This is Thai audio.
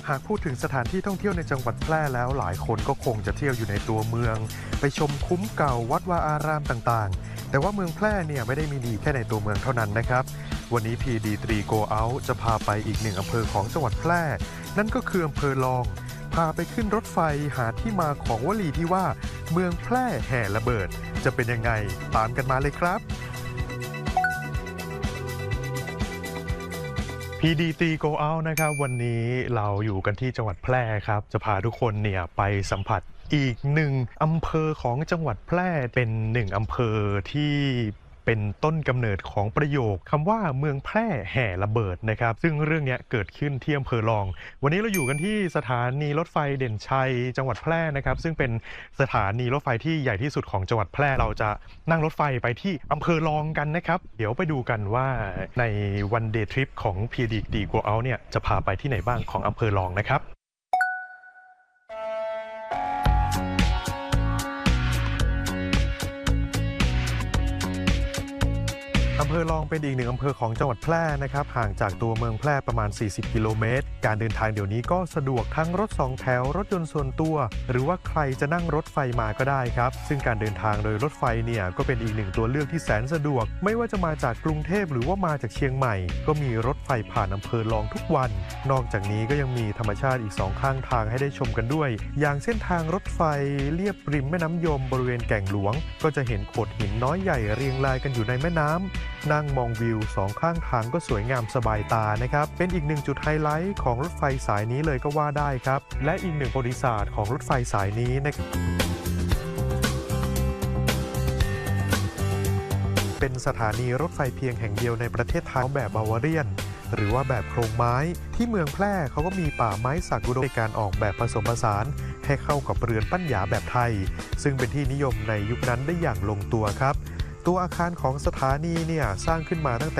หากพูดถึงสถานที่ท่องเที่ยวในจังหวัดแพร่แล้วหลายคนก็คงจะเที่ยวอยู่ในตัวเมืองไปชมคุ้มเก่าวัดวาอารามต่างๆแต่ว่าเมืองแพร่เนี่ยไม่ได้มีดีแค่ในตัวเมืองเท่านั้นนะครับวันนี้ PD3 Go Out จะพาไปอีกหนึ่งอำเภอของจังหวัดแพร่นั่นก็คืออำเภอลองพาไปขึ้นรถไฟหาที่มาของวลีที่ว่าเมืองแพร่แห่ระเบิดจะเป็นยังไงตามกันมาเลยครับPD3 Go Out นะครับวันนี้เราอยู่กันที่จังหวัดแพร่ครับจะพาทุกคนเนี่ยไปสัมผัสอีกหนึ่งอำเภอของจังหวัดแพร่เป็นหนึ่งอำเภอที่เป็นต้นกำเนิดของประโยคคำว่าเมืองแพร่แห่ระเบิดนะครับซึ่งเรื่องนี้เกิดขึ้นที่อำเภอลองวันนี้เราอยู่กันที่สถานีรถไฟเด่นชัยจังหวัดแพร่นะครับซึ่งเป็นสถานีรถไฟที่ใหญ่ที่สุดของจังหวัดแพร่เราจะนั่งรถไฟไปที่อำเภอลองกันนะครับเดี๋ยวไปดูกันว่าในวันเดย์ทริปของ PD3 Go Out เนี่ยจะพาไปที่ไหนบ้างของอำเภอลองนะครับอำเภอลองเป็นอีกหนึ่งอำเภอของจังหวัดแพร่นะครับห่างจากตัวเมืองแพร่ประมาณ40กิโลเมตรการเดินทางเดี๋ยวนี้ก็สะดวกทั้งรถ2แถวรถยนต์ส่วนตัวหรือว่าใครจะนั่งรถไฟมาก็ได้ครับซึ่งการเดินทางโดยรถไฟเนี่ยก็เป็นอีกหนึ่งตัวเลือกที่แสนสะดวกไม่ว่าจะมาจากกรุงเทพหรือว่ามาจากเชียงใหม่ก็มีรถไฟผ่านอำเภอลองทุกวันนอกจากนี้ก็ยังมีธรรมชาติอีก2ข้างทางให้ได้ชมกันด้วยอย่างเส้นทางรถไฟเลียบริมแม่น้ำยมบริเวณแก่งหลวงก็จะเห็นโขดหินน้อยใหญ่เรียงรายกันอยู่ในแม่น้ำนั่งมองวิว2ข้างทางก็สวยงามสบายตานะครับเป็นอีกหนึ่งจุดไฮไลท์ของรถไฟสายนี้เลยก็ว่าได้ครับและอีกหนึ่งประวัติศาสตร์ของรถไฟสายนี้นะครับเป็นสถานีรถไฟเพียงแห่งเดียวในประเทศไทยแบบบาวาเรียนหรือว่าแบบโครงไม้ที่เมืองแพร่เขาก็มีป่าไม้สักอุดมในการออกแบบผสมผสานให้เข้ากับเรือนปั้นหยาแบบไทยซึ่งเป็นที่นิยมในยุคนั้นได้อย่างลงตัวครับตัวอาคารของสถานีเนี่ยสร้างขึ้นมาตั้งแต่